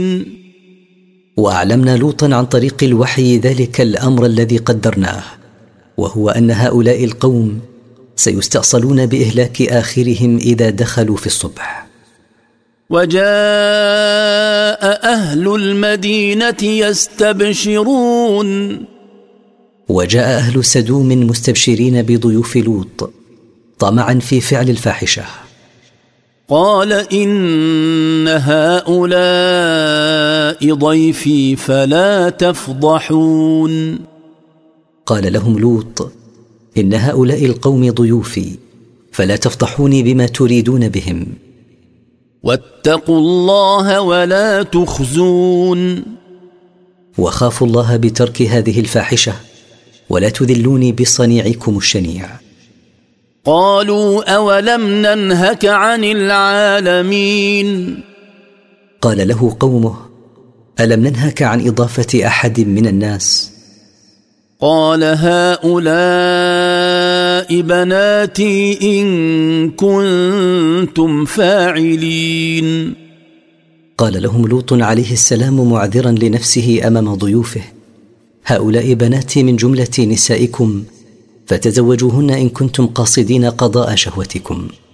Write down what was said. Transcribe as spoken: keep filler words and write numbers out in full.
وأعلمنا لوطا عن طريق الوحي ذلك الأمر الذي قدرناه، وهو أن هؤلاء القوم سيستأصلون بإهلاك آخرهم إذا دخلوا في الصبح. وجاء أهل المدينة يستبشرون. وجاء أهل سدوم مستبشرين بضيوف لوط طمعا في فعل الفاحشة. قال إن هؤلاء ضيفي فلا تفضحون. قال لهم لوط إن هؤلاء القوم ضيوفي فلا تفضحوني بما تريدون بهم. واتقوا الله ولا تخزون. وخافوا الله بترك هذه الفاحشة ولا تذلوني بصنيعكم الشنيع. قالوا أولم ننهك عن العالمين. قال له قومه ألم ننهك عن إضافة أحد من الناس؟ قال هؤلاء بناتي إن كنتم فاعلين. قال لهم لوط عليه السلام معذرا لنفسه أمام ضيوفه هؤلاء بناتي من جملة نسائكم، فتزوجوهن إن كنتم قاصدين قضاء شهوتكم.